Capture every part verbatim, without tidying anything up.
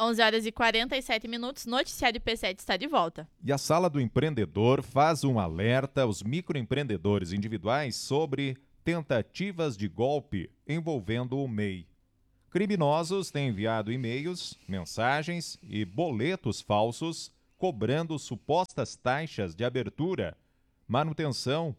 onze horas e quarenta e sete minutos, Noticiário P sete está de volta. E a Sala do Empreendedor faz um alerta aos microempreendedores individuais sobre tentativas de golpe envolvendo o M E I. Criminosos têm enviado e-mails, mensagens e boletos falsos cobrando supostas taxas de abertura, manutenção,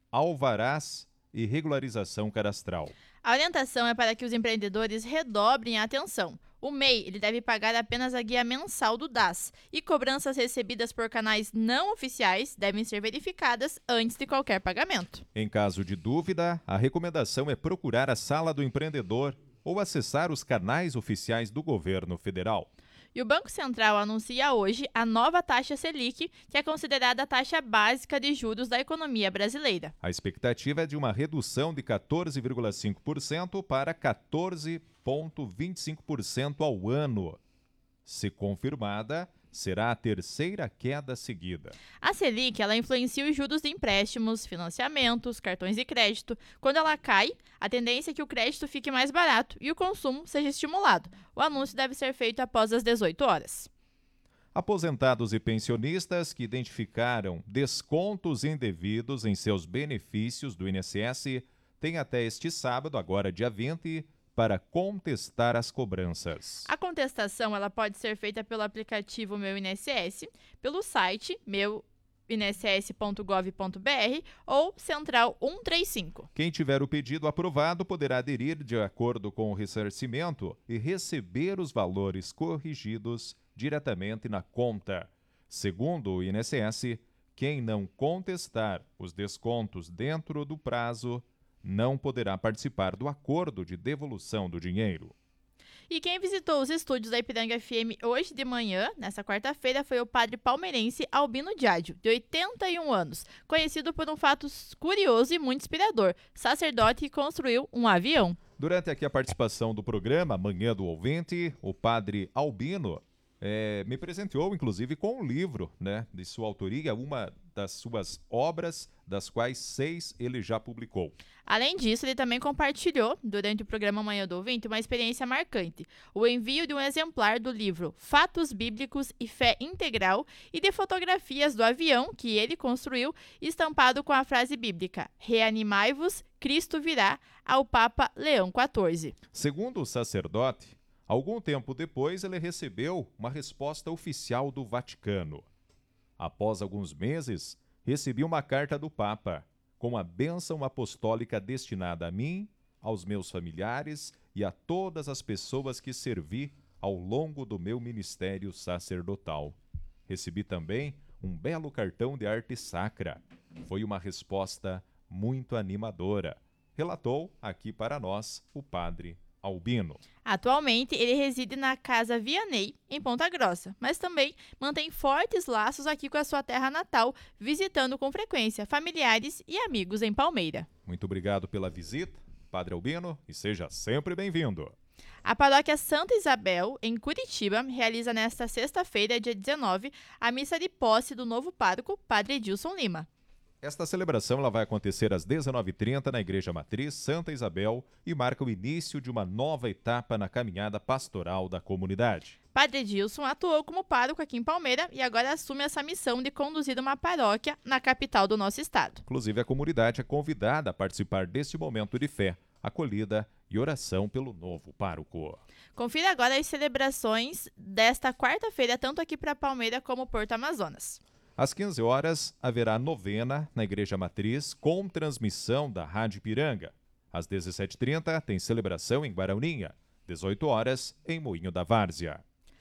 alvarás e regularização cadastral. A orientação é para que os empreendedores redobrem a atenção. O M E I ele deve pagar apenas a guia mensal do D A S e cobranças recebidas por canais não oficiais devem ser verificadas antes de qualquer pagamento. Em caso de dúvida, a recomendação é procurar a Sala do Empreendedor ou acessar os canais oficiais do governo federal. E o Banco Central anuncia hoje a nova taxa Selic, que é considerada a taxa básica de juros da economia brasileira. A expectativa é de uma redução de quatorze vírgula cinco por cento para quatorze vírgula vinte e cinco por cento ao ano. Se confirmada, será a terceira queda seguida. A Selic ela influencia os juros de empréstimos, financiamentos, cartões de crédito. Quando ela cai, a tendência é que o crédito fique mais barato e o consumo seja estimulado. O anúncio deve ser feito após as dezoito horas. Aposentados e pensionistas que identificaram descontos indevidos em seus benefícios do I N S S têm até este sábado, agora dia vinte, para contestar as cobranças. A contestação ela pode ser feita pelo aplicativo Meu I N S S, pelo site meu I N S S ponto gov ponto br ou Central cento e trinta e cinco. Quem tiver o pedido aprovado poderá aderir de acordo com o ressarcimento e receber os valores corrigidos diretamente na conta. Segundo o I N S S, quem não contestar os descontos dentro do prazo não poderá participar do acordo de devolução do dinheiro. E quem visitou os estúdios da Ipiranga F M hoje de manhã, nessa quarta-feira, foi o padre palmeirense Albino Diádio, de oitenta e um anos, conhecido por um fato curioso e muito inspirador, sacerdote que construiu um avião. Durante aqui a participação do programa Manhã do Ouvinte, o padre Albino é, me presenteou, inclusive, com um livro, né, de sua autoria, uma das suas obras, das quais seis ele já publicou. Além disso, ele também compartilhou, durante o programa Manhã do Ouvinte, uma experiência marcante, o envio de um exemplar do livro Fatos Bíblicos e Fé Integral e de fotografias do avião que ele construiu, estampado com a frase bíblica, Reanimai-vos, Cristo virá, ao Papa Leão quatorze. Segundo o sacerdote, algum tempo depois ele recebeu uma resposta oficial do Vaticano. Após alguns meses, recebi uma carta do Papa, com a bênção apostólica destinada a mim, aos meus familiares e a todas as pessoas que servi ao longo do meu ministério sacerdotal. Recebi também um belo cartão de arte sacra. Foi uma resposta muito animadora, relatou aqui para nós o padre Albino. Atualmente, ele reside na Casa Vianney, em Ponta Grossa, mas também mantém fortes laços aqui com a sua terra natal, visitando com frequência familiares e amigos em Palmeira. Muito obrigado pela visita, padre Albino, e seja sempre bem-vindo. A paróquia Santa Isabel, em Curitiba, realiza nesta sexta-feira, dia dezenove, a missa de posse do novo pároco, padre Edilson Lima. Esta celebração ela vai acontecer às dezenove e trinta na Igreja Matriz Santa Isabel e marca o início de uma nova etapa na caminhada pastoral da comunidade. Padre Edilson atuou como pároco aqui em Palmeira e agora assume essa missão de conduzir uma paróquia na capital do nosso estado. Inclusive, a comunidade é convidada a participar deste momento de fé, acolhida e oração pelo novo pároco. Confira agora as celebrações desta quarta-feira, tanto aqui para Palmeira como Porto Amazonas. Às quinze horas, haverá novena na Igreja Matriz com transmissão da Rádio Ipiranga. Às dezessete e trinta, tem celebração em Guarauninha. dezoito horas, em Moinho da Várzea.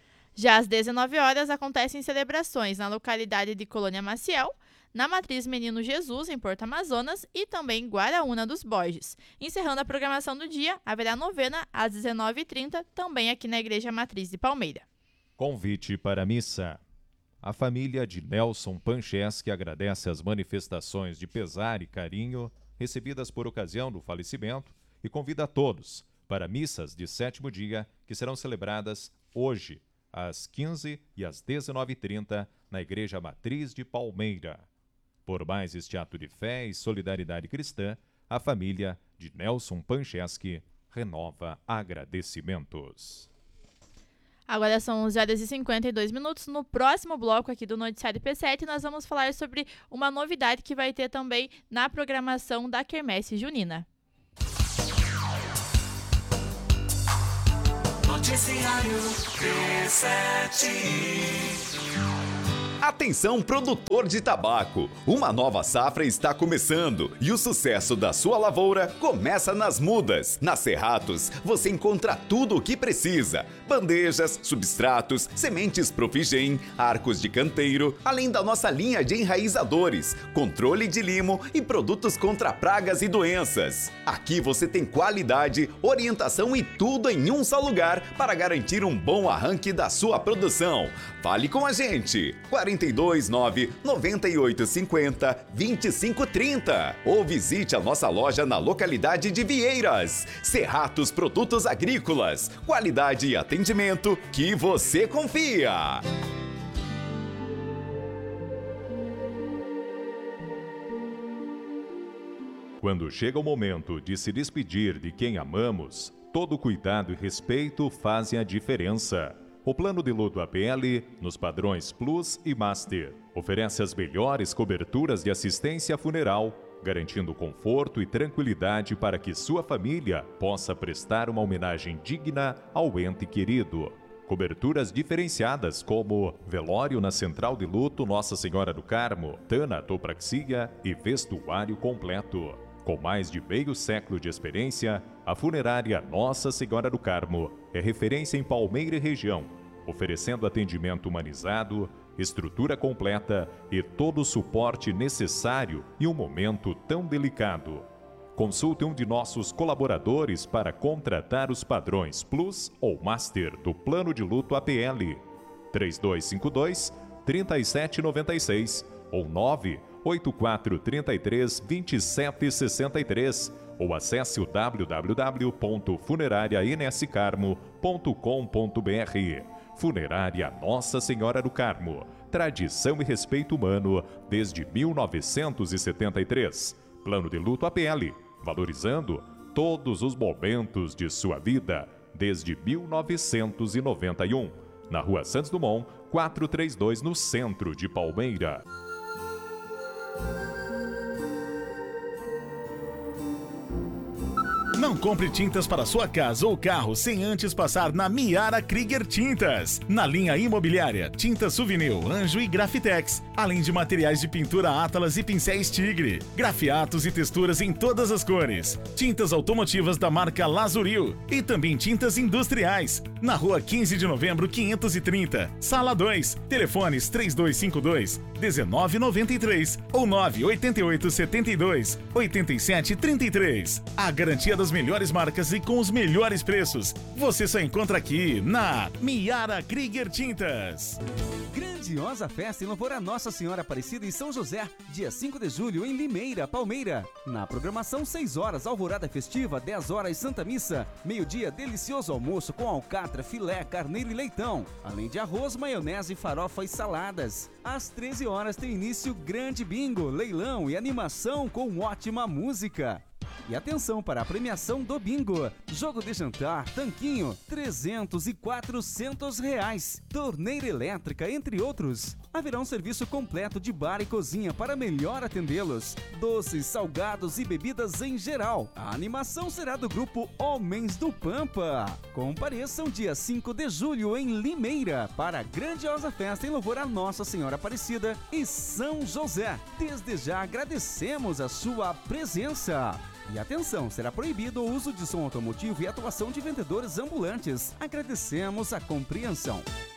Já às dezenove horas, acontecem celebrações na localidade de Colônia Maciel, na Matriz Menino Jesus, em Porto Amazonas, e também em Guaraúna dos Borges. Encerrando a programação do dia, haverá novena às dezenove e trinta, também aqui na Igreja Matriz de Palmeira. Convite para a missa. A família de Nelson Pancheski agradece as manifestações de pesar e carinho recebidas por ocasião do falecimento e convida a todos para missas de sétimo dia que serão celebradas hoje, às quinze e às dezenove e trinta, na Igreja Matriz de Palmeira. Por mais este ato de fé e solidariedade cristã, a família de Nelson Pancheski renova agradecimentos. Agora são onze horas e cinquenta e dois minutos. No próximo bloco aqui do Noticiário P sete, nós vamos falar sobre uma novidade que vai ter também na programação da Quermesse Junina. Noticiário P sete. Atenção, produtor de tabaco! Uma nova safra está começando e o sucesso da sua lavoura começa nas mudas. Na Cerratos, você encontra tudo o que precisa: bandejas, substratos, sementes Profigen, arcos de canteiro, além da nossa linha de enraizadores, controle de limo e produtos contra pragas e doenças. Aqui você tem qualidade, orientação e tudo em um só lugar para garantir um bom arranque da sua produção. Fale com a gente! quarenta e dois, nove, noventa e oito, cinquenta, vinte e cinco, trinta ou visite a nossa loja na localidade de Vieiras. Cerratos Produtos Agrícolas, qualidade e atendimento que você confia. Quando chega o momento de se despedir de quem amamos, todo cuidado e respeito fazem a diferença. O plano de luto A P L, nos padrões Plus e Master, oferece as melhores coberturas de assistência funeral, garantindo conforto e tranquilidade para que sua família possa prestar uma homenagem digna ao ente querido. Coberturas diferenciadas como velório na Central de Luto Nossa Senhora do Carmo, tanatopraxia e vestuário completo. Com mais de meio século de experiência, a funerária Nossa Senhora do Carmo é referência em Palmeira e região, oferecendo atendimento humanizado, estrutura completa e todo o suporte necessário em um momento tão delicado. Consulte um de nossos colaboradores para contratar os padrões Plus ou Master do Plano de Luto A P L. três dois cinco dois, três sete nove seis ou nove oito quatro três três, dois sete seis três ou acesse o w w w ponto funerária n s carmo ponto com ponto b r. Funerária Nossa Senhora do Carmo. Tradição e respeito humano desde mil novecentos e setenta e três. Plano de Luto A P L, valorizando todos os momentos de sua vida desde mil novecentos e noventa e um. Na Rua Santos Dumont, quatrocentos e trinta e dois, no centro de Palmeira. Não compre tintas para sua casa ou carro sem antes passar na Miara Krieger Tintas. Na linha imobiliária, tintas Souvenir, Anjo e Grafitex, além de materiais de pintura Atlas e pincéis Tigre, grafiatos e texturas em todas as cores, tintas automotivas da marca Lazuril e também tintas industriais. Na Rua quinze de novembro, quinhentos e trinta, Sala dois, telefones três dois cinco dois, um nove nove três ou nove oito oito sete dois, oito sete três três. A garantia das melhores marcas e com os melhores preços. Você só encontra aqui na Miara Krieger Tintas. Grandiosa festa em louvor a Nossa Senhora Aparecida em São José, dia cinco de julho em Limeira, Palmeira. Na programação, seis horas, alvorada festiva, dez horas, Santa Missa, meio-dia, delicioso almoço com alcatra, filé, carneiro e leitão, além de arroz, maionese, farofa e saladas. Às treze horas tem início grande bingo, leilão e animação com ótima música. E atenção para a premiação do bingo. Jogo de jantar, tanquinho, trezentos e quatrocentos reais. Torneira elétrica, entre outros. Haverá um serviço completo de bar e cozinha para melhor atendê-los. Doces, salgados e bebidas em geral. A animação será do grupo Homens do Pampa. Compareçam dia cinco de julho em Limeira para a grandiosa festa em louvor a Nossa Senhora Aparecida e São José. Desde já agradecemos a sua presença. E atenção, será proibido o uso de som automotivo e atuação de vendedores ambulantes. Agradecemos a compreensão.